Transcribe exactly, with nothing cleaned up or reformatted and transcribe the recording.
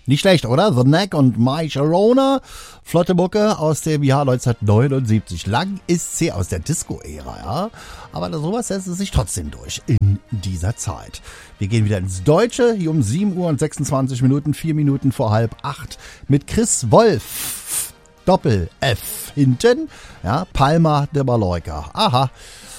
Nicht schlecht, oder? The Knack und My Sharona. Flotte Mucke aus dem Jahr neunzehnhundertneunundsiebzig. Lang ist sie aus der Disco-Ära, ja. Aber sowas setzt es sich trotzdem durch in dieser Zeit. Wir gehen wieder ins Deutsche. Hier um sieben Uhr und sechsundzwanzig Minuten, vier Minuten vor halb acht. Mit Chris Wolf. Doppel-F hinten. Ja, Palma de Mallorca. Aha.